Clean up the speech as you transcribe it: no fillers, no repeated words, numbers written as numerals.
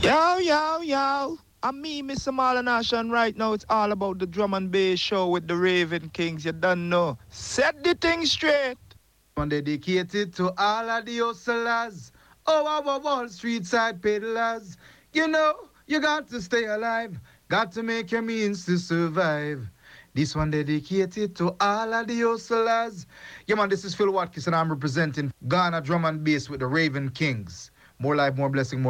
Yo, yo, yo. I'm me, Mr. Malanash, and right now it's all about the drum and bass show with the Raven Kings. You don't know. Set the thing straight. One dedicated to all of the hustlers. Oh, our Wall Street side peddlers. You know, you got to stay alive. Got to make your means to survive. This one dedicated to all of the hustlers. Yeah, man, this is Phil Watkins, and I'm representing Ghana Drum and Bass with the Raven Kings. More life, more blessing, more